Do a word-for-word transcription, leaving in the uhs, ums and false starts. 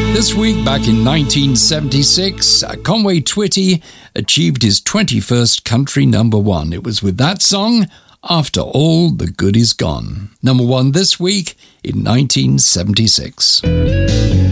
This week, back in nineteen seventy-six, Conway Twitty achieved his twenty-first country number one. It was with that song, After All the Good Is Gone. Number one this week in nineteen seventy-six.